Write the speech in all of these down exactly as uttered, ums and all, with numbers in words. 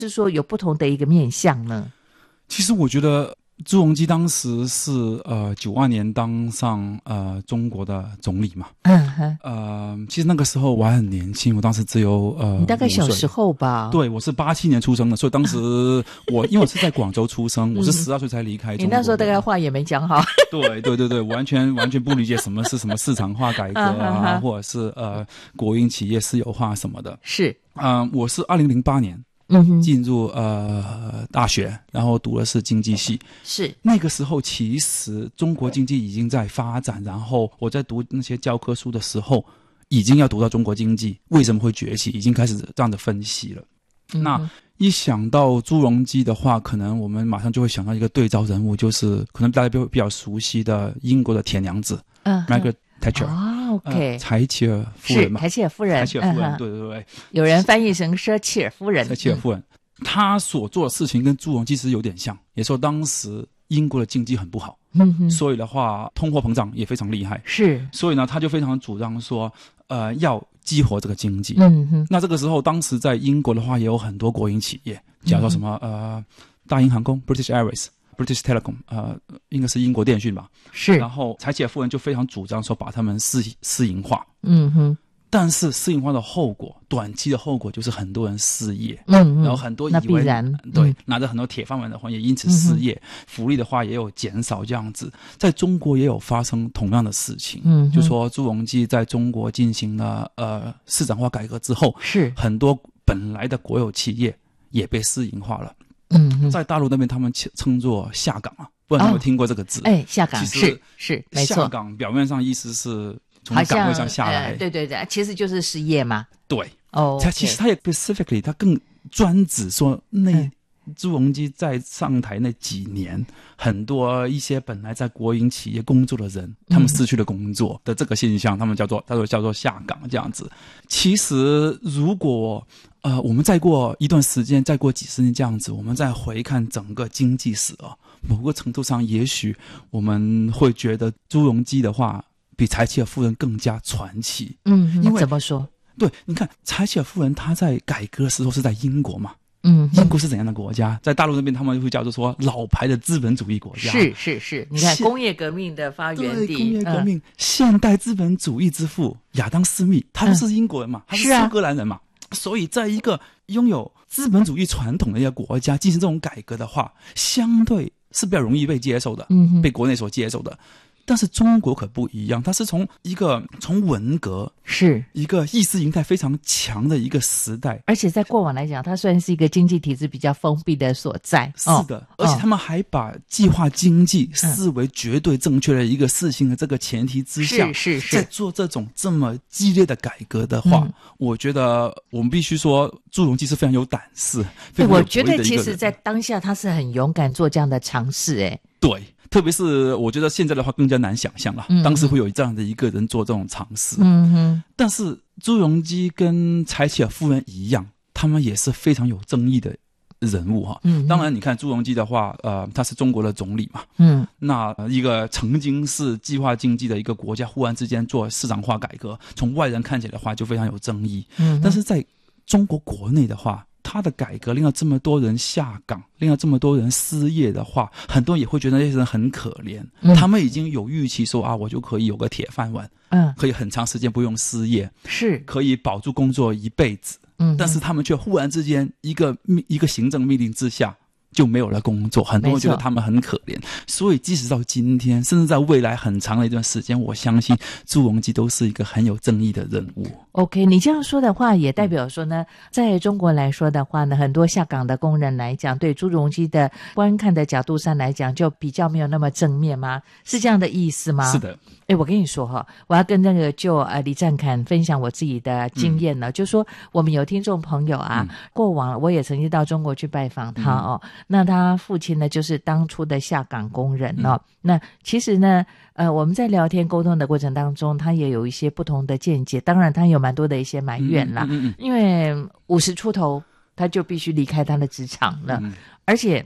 是说有不同的一个面向呢？ 其实我觉得朱镕基当时是呃九二年当上呃中国的总理嘛， 嗯哼， 呃，其实那个时候我还很年轻，我当时只有呃， 你大概小时候吧？ 对，我是八七年出生的，所以当时我因为我是在广州出生，我是十二岁才离开中国。 你那时候大概话也没讲好。 对对对对，完全完全不理解什么是什么市场化改革啊，或者是呃国营企业私有化什么的。 是， 嗯、呃，我是二零零八年。 嗯哼， 进入呃大学，然后读的是经济系。 是那个时候，其实中国经济已经在发展。然后我在读那些教科书的时候，已经要读到中国经济为什么会崛起，已经开始这样的分析了。嗯、那一想到朱镕基的话，可能我们马上就会想到一个对照人物，就是可能大家比比较熟悉的英国的铁娘子，嗯 ，Margaret Thatcher。 哦 ，OK，、呃、 柴契尔夫人嘛， 是柴契尔夫人， 柴契尔夫人，嗯、对对对， 有人翻译成舍契尔夫人。 柴契尔夫人，嗯、她所做的事情跟朱镕基其实有点像，也说当时英国的经济很不好，嗯哼，所以的话，通货膨胀也非常厉害， 是， 所以呢，他就非常主张说，呃，要激活这个经济。嗯哼，那这个时候，当时在英国的话，也有很多国营企业，假如说什么、嗯、呃，大英航空 （British Airways）。British Telecom， 呃，应该是英国电讯吧？是。然后柴契尔夫人就非常主张说把他们私私营化。嗯哼。但是私营化的后果，短期的后果就是很多人失业。嗯嗯。然后很多以为那必然对、嗯、拿着很多铁饭碗的话，也因此失业、嗯，福利的话也有减少这样子。在中国也有发生同样的事情。嗯。就说朱镕基在中国进行了呃市场化改革之后，是很多本来的国有企业也被私营化了。嗯，在大陆那边他们称作下岗啊，不知道你有没有听过这个字？ 哦、哎，下岗是是没错。 下岗表面上意思是从岗位上下来， 呃、对对对，其实就是失业嘛。 对，哦，它其实它也 specifically， 它更专指说那、嗯、朱镕基在上台那几年，很多一些本来在国营企业工作的人，他们失去了工作的这个现象，嗯、他们叫做他说叫做下岗这样子。其实如果呃，我们再过一段时间，再过几十年这样子，我们再回看整个经济史啊，某个程度上，也许我们会觉得朱镕基的话比柴契尔夫人更加传奇。 嗯，因为怎么说？ 对，你看柴契尔夫人她在改革的时候是在英国嘛，嗯，英国是怎样的国家？在大陆那边他们会叫做说老牌的资本主义国家。 是是是，你看工业革命的发源地， 对，工业革命、嗯，现代资本主义之父亚当·斯密，他不是英国人嘛，嗯、他是苏格兰人嘛。所以在一个拥有资本主义传统的一个国家进行这种改革的话，相对是比较容易被接受的，嗯，被国内所接受的。但是中国可不一样，它是从一个从文革是一个意识形态非常强的一个时代， 而且在过往来讲，它算是一个经济体制比较封闭的所在。 是的，哦、而且他们还把计划经济视为绝对正确的一个事情的这个前提之下， 是是是， 在做这种这么激烈的改革的话，嗯、我觉得我们必须说朱镕基是非常有胆识。 对，我觉得其实在当下他是很勇敢做这样的尝试。哎， 对。特别是我觉得现在的话更加难想象了，嗯、当时会有这样的一个人做这种尝试。嗯哼。但是朱镕基跟柴契尔夫人一样，他们也是非常有争议的人物哈。嗯。当然，你看朱镕基的话，呃，他是中国的总理嘛。嗯。那一个曾经是计划经济的一个国家，忽然之间做市场化改革，从外人看起来的话就非常有争议。嗯。但是在中国国内的话，他的改革令到这么多人下岗，令到这么多人失业的话，很多人也会觉得那些人很可怜。嗯、他们已经有预期说啊，我就可以有个铁饭碗，嗯，可以很长时间不用失业，是可以保住工作一辈子。嗯，但是他们却忽然之间一个一个行政命令之下就没有了工作，很多人觉得他们很可怜。所以即使到今天，甚至在未来很长的一段时间，我相信朱镕基都是一个很有争议的人物。 OK， 你这样说的话，也代表说呢，在中国来说的话呢，很多下岗的工人来讲，对朱镕基的观看的角度上来讲，就比较没有那么正面吗？是这样的意思吗？ 是的。 哎，我跟你说哈，我要跟那个就呃李占侃分享我自己的经验呢，嗯、就说我们有听众朋友啊，嗯、过往我也曾经到中国去拜访他哦，嗯、那他父亲呢就是当初的下岗工人哦，嗯、那其实呢，呃，我们在聊天沟通的过程当中，他也有一些不同的见解，当然他有蛮多的一些埋怨啦，嗯嗯嗯、因为五十出头他就必须离开他的职场了，嗯、而且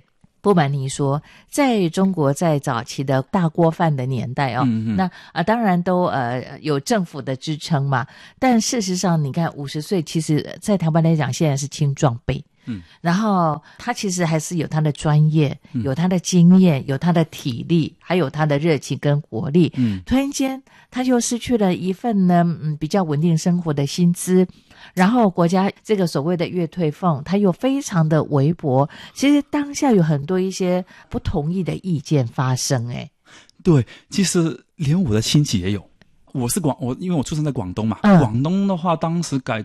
不瞒您说，在中国在早期的大锅饭的年代哦，嗯嗯那啊当然都呃有政府的支撑嘛，但事实上你看五十岁，其实在台湾来讲，现在是青壮辈。嗯，然后他其实还是有他的专业，有他的经验，有他的体力，还有他的热情跟活力。嗯，突然间他就失去了一份呢，嗯，比较稳定生活的薪资，然后国家这个所谓的月退俸，他又非常的微薄。其实当下有很多一些不同意的意见发生。哎， 对，其实连我的亲戚也有。我是广我因为我出生在广东嘛，嗯、广东的话，当时改